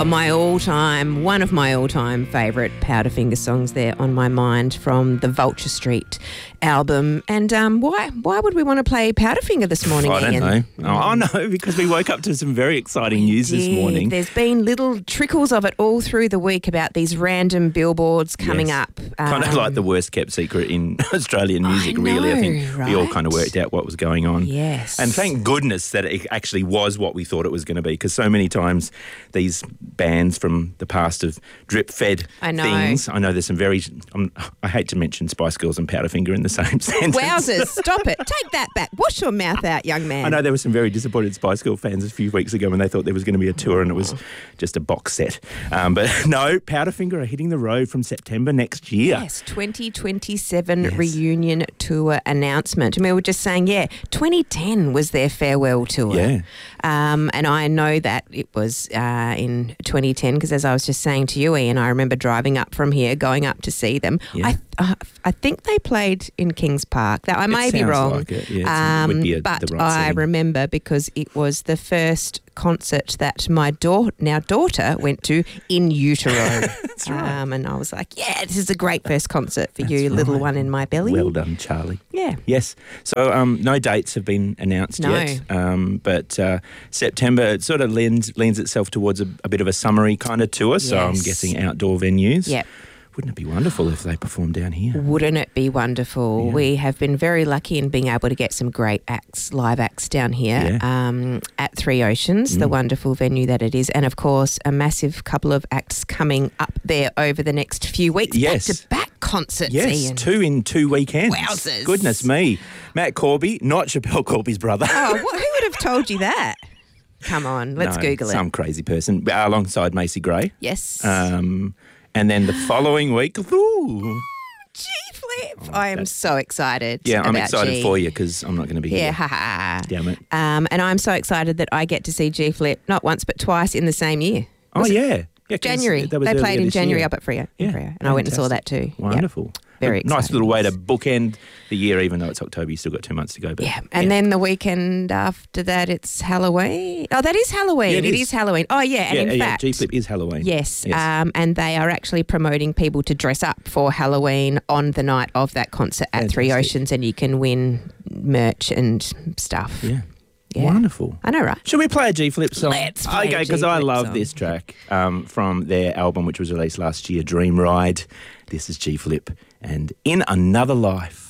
One of my all-time favourite Powderfinger songs there on my mind from the Vulture Street album. And why would we want to play Powderfinger this morning, I don't Ian? know. Oh, no, because we woke up to some very exciting news this morning. There's been little trickles of it all through the week about these random billboards coming up. Kind of like the worst kept secret in Australian music, really. I think we all kind of worked out what was going on. Yes. And thank goodness that it actually was what we thought it was going to be, because so many times these bands from the past have drip-fed things. I know there's some very... I hate to mention Spice Girls and Powderfinger in the same sentence. Wowzers, stop it. Take that back. Wash your mouth out, young man. I know there were some very disappointed Spice Girl fans a few weeks ago when they thought there was going to be a tour and it was just a box set. But no, Powderfinger are hitting the road from September next year. Yes, 2027 reunion tour announcement. And we were just saying, 2010 was their farewell tour. Yeah. And I know that it was in 2010 because, as I was just saying to you, Ian, I remember driving up from here, going up to see them. Yeah. I think they played in Kings Park. That I may be wrong. Like it. Yeah, it would be but the right I setting. remember because it was the first concert that my daughter went to in utero. That's right. And I was like, this is a great first concert for you, little one in my belly. Well done, Charlie. Yeah. Yes. So no dates have been announced yet. But September, it sort of lends itself towards a bit of a summery kind of tour. So I'm guessing outdoor venues. Yep. Wouldn't it be wonderful if they performed down here? Wouldn't it be wonderful? Yeah. We have been very lucky in being able to get some great live acts down here at Three Oceans, the wonderful venue that it is. And, of course, a massive couple of acts coming up there over the next few weeks. Yes. Back-to-back concerts, Yes, Ian. 2 in 2 weekends. Wowzers. Goodness me. Matt Corby, not Chappelle Corby's brother. Oh, who would have told you that? Come on, let's Google it. Some crazy person alongside Macy Gray. Yes. And then the following week, G-Flip. I am so excited. Yeah, I'm about excited G. for you because I'm not going to be here. Yeah, ha. Damn it. And I'm so excited that I get to see G-Flip not once but twice in the same year. Oh, yeah. Yeah, 'cause January. that was They played earlier in this January year. up at Freo. Yeah, And I went and saw that too. Wonderful. Yep. Very Nice exciting. little way to bookend the year, even though it's October. You've still got 2 months to go. But And then the weekend after that, it's Halloween. Oh, that is Halloween. Yeah, it is Halloween. Oh, yeah. And in fact, G-Flip is Halloween. Yes. And they are actually promoting people to dress up for Halloween on the night of that concert at Three Oceans, and you can win merch and stuff. Yeah. Yeah. Wonderful. I know, right? Should we play a G-Flip song? Let's play a Okay, because I G-Flip love song. this track from their album, which was released last year, Dream Ride. This is G-Flip and In Another Life.